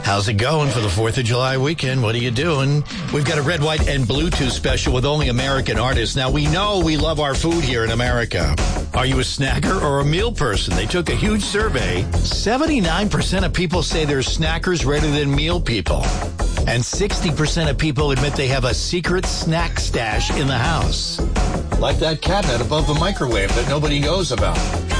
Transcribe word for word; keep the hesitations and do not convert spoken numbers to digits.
How's it going for the fourth of July weekend? What are you doing? We've got a red, white, and Bluetooth special with only American artists. Now, we know we love our food here in America. Are you a snacker or a meal person? They took a huge survey. seventy-nine percent of people say they're snackers rather than meal people. And sixty percent of people admit they have a secret snack stash in the house. Like that cabinet above the microwave that nobody knows about.